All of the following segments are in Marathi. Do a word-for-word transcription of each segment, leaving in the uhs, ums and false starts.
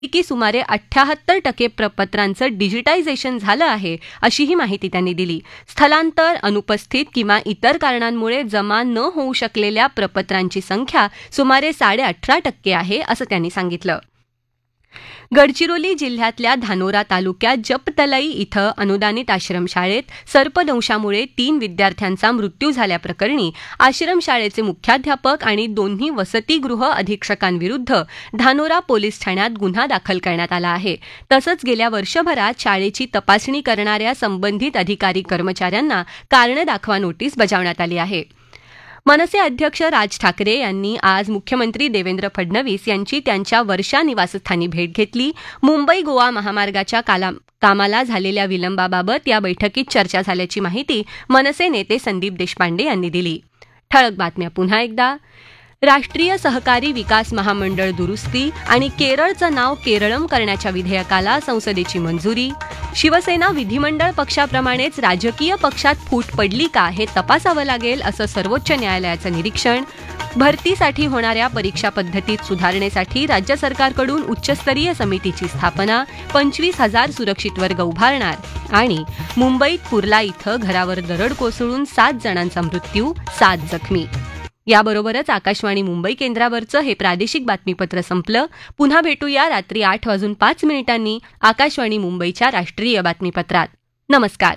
की सुमारे अठ्ठ्याहत्तर टक्के प्रपत्रांचं डिजिटायझेशन झालं आहे, अशीही माहिती त्यांनी दिली. स्थलांतर, अनुपस्थित किंवा इतर कारणांमुळे जमा न होऊ शकलेल्या प्रपत्रांची संख्या सुमारे साडे अठरा टक्के आहे, असं त्यांनी सांगितलं. गडचिरोली जिल्ह्यातल्या धानोरा तालुक्यात जपतलई इथं अनुदानित आश्रमशाळेत सर्पदंशामुळे तीन विद्यार्थ्यांचा मृत्यू झाल्याप्रकरणी आश्रमशाळेचे मुख्याध्यापक आणि दोन्ही वसतिगृह अधीक्षकांविरुद्ध धानोरा पोलीस ठाण्यात गुन्हा दाखल करण्यात आला आहे. तसंच गेल्या वर्षभरात शाळेची तपासणी करणाऱ्या संबंधित अधिकारी कर्मचाऱ्यांना कारणे दाखवा नोटीस बजावण्यात आली आहे. मनसे अध्यक्ष राज ठाकरे यांनी आज मुख्यमंत्री देवेंद्र फडणवीस यांची त्यांच्या वर्षा निवासस्थानी भेट घेतली. मुंबई गोवा महामार्गाच्या कामाला झालेल्या विलंबाबाबत या बैठकीत चर्चा झाल्याची माहिती मनसे नेते संदीप देशपांडे यांनी दिली. ठळक बातम्या पुन्हा एकदा. राष्ट्रीय सहकारी विकास महामंडळ दुरुस्ती आणि केरळचं नाव केरळम करण्याच्या विधेयकाला संसदेची मंजुरी. शिवसेना विधिमंडळ पक्षाप्रमाणेच राजकीय पक्षात फूट पडली का हे तपासावं लागेल, असं सर्वोच्च न्यायालयाचं निरीक्षण. भरतीसाठी होणाऱ्या परीक्षा पद्धतीत सुधारणेसाठी राज्य सरकारकडून उच्चस्तरीय समितीची स्थापना. पंचवीस हजार सुरक्षित वर्ग उभारणार. आणि मुंबईत कुर्ला इथं घरावर दरड कोसळून सात जणांचा मृत्यू, सात जखमी. याबरोबरच आकाशवाणी मुंबई केंद्रावरचं हे प्रादेशिक बातमीपत्र संपलं. पुन्हा भेटूया रात्री आठ वाजून पाच मिनिटांनी आकाशवाणी मुंबईच्या राष्ट्रीय बातमीपत्रात. नमस्कार.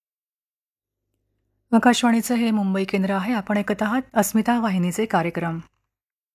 आकाशवाणीचं हे मुंबई केंद्र आहे. आपण ऐकत आहात अस्मिता वाहिनीचे कार्यक्रम.